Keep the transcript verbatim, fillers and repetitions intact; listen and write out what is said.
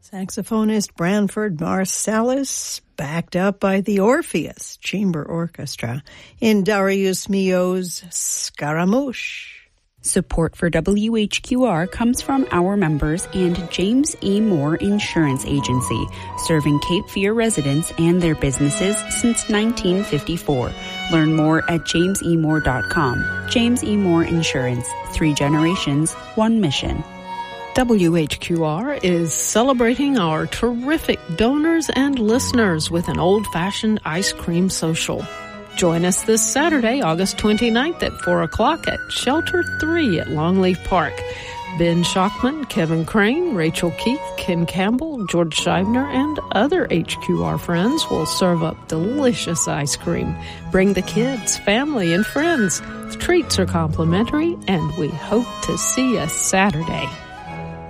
Saxophonist Branford Marsalis, backed up by the Orpheus Chamber Orchestra in Darius Milhaud's Scaramouche. Support for W H Q R comes from our members and James E. Moore Insurance Agency, serving Cape Fear residents and their businesses since nineteen fifty-four. Learn more at james e moore dot com. James E. Moore Insurance. Three generations, one mission. W H Q R is celebrating our terrific donors and listeners with an old-fashioned ice cream social. Join us this Saturday, August twenty-ninth at four o'clock at Shelter three at Longleaf Park. Ben Shockman, Kevin Crane, Rachel Keith, Ken Campbell, George Scheibner, and other H Q R friends will serve up delicious ice cream. Bring the kids, family, and friends. The treats are complimentary, and we hope to see you Saturday.